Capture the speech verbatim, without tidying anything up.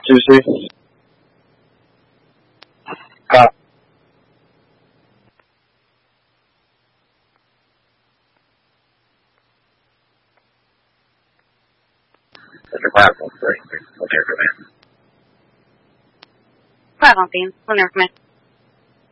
two C. Copy. Center five one three. Linear command. five on scene. Linear command.